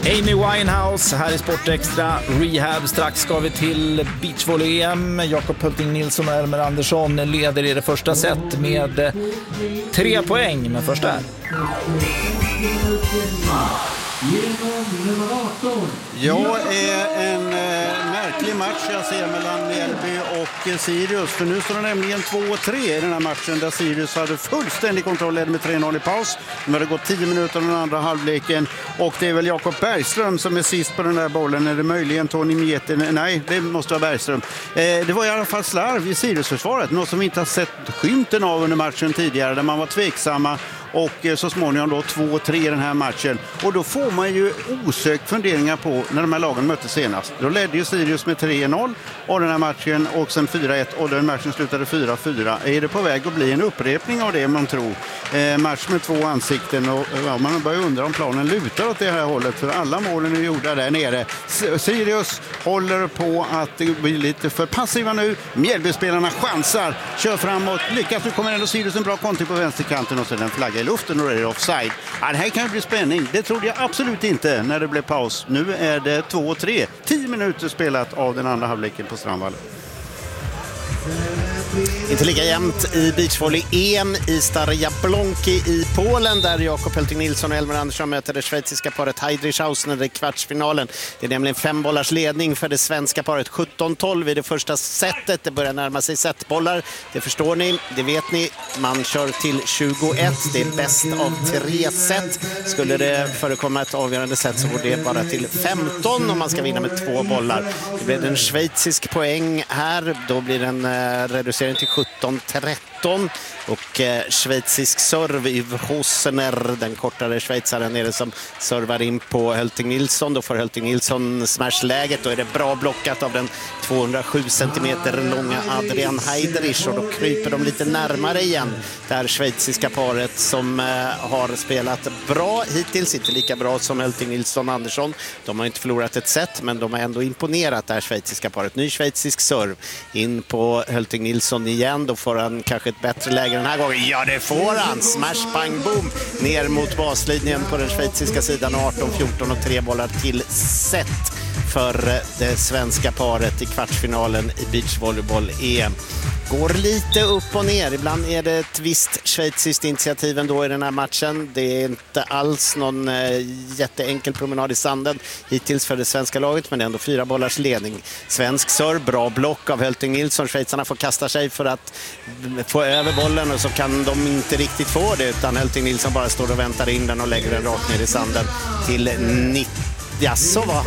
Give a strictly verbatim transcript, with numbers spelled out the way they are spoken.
Amy Winehouse här i Sportextra Rehab. Strax ska vi till beachvolley-E M. Jakob Hölting Nilsson och Elmer Andersson leder i det första set med tre poäng. Men först där. Ja, en eh, märklig match jag ser mellan Mjällby och Sirius. För nu står det nämligen två tre i den här matchen där Sirius hade fullständig kontroll med tre noll i paus. De hade gått tio minuter den andra halvleken. Och det är väl Jakob Bergström som är sist på den där bollen. Är det möjligen Tony Mieter? Nej, det måste vara Bergström. Eh, det var i alla fall slarv i Sirius-försvaret. Något som vi inte har sett skymten av under matchen tidigare. Där man var tveksamma. Och så småningom då två tre i den här matchen. Och då får man ju osökt funderingar på när de här lagen möttes senast. Då ledde ju Sirius med tre noll av den här matchen och sen fyra ett och den matchen slutade fyra fyra. Är det på väg att bli en upprepning av det man tror? Eh, match med två ansikten och ja, man börjar undra om planen lutar åt det här hållet för alla målen är gjorda där nere. Sirius håller på att bli lite för passiva nu. Mjällbyspelarna chansar, kör framåt, lyckas. Nu kommer ändå Sirius en bra kontring på vänsterkanten och sen en flagga i luften och det är offside. Ja, det här kan bli spänning. Det trodde jag absolut inte när det blev paus. Nu är det två tre. tio minuter spelat av den andra halvleken på Strandvallen. Inte lika jämnt i beachvolley-E M i Stara Jablonki i Polen där Jakob Hölting Nilsson och Elmer Andersson möter det schweiziska paret Heidrichhausen i kvartsfinalen. Det är nämligen fem bollars ledning för det svenska paret sjutton tolv i det första setet. Det börjar närma sig setbollar. Det förstår ni, det vet ni. Man kör till tjugoett. Det är bäst av tre set. Skulle det förekomma ett avgörande set så går det bara till femton om man ska vinna med två bollar. Det blir en schweizisk poäng här. Då blir den eh, reducerad till sjutton tretton och eh, schweizisk serv i Hosener, den kortare schweizaren nere som servar in på Hölting Nilsson. Då får Hölting Nilsson smashläget. Då är det bra blockat av den tvåhundrasju centimeter långa Adrian Heidrich och då kryper de lite närmare igen. Det här schweiziska paret som eh, har spelat bra hittills, inte lika bra som Hölting Nilsson och Andersson. De har inte förlorat ett set men de har ändå imponerat det här schweiziska paret. Ny schweizisk serv in på Hölting Nilsson igen. Då får han kanske ett bättre läge den här gången. Ja, det får han! Smash, pang, boom! Ner mot baslinjen på den schweiziska sidan. arton fjorton och tre bollar till set för det svenska paret i kvartsfinalen i beachvolleyboll-E M. Går lite upp och ner. Ibland är det ett visst schweiziskt initiativ ändå i den här matchen. Det är inte alls någon eh, jätteenkel promenad i sanden hittills för det svenska laget, men det är ändå fyra bollars ledning. Svensk serv, bra block av Hölting Nilsson. Schweizarna får kasta sig för att få över bollen och så kan de inte riktigt få det utan Hölting Nilsson bara står och väntar in den och lägger den rakt ner i sanden till nittio. Ja, så var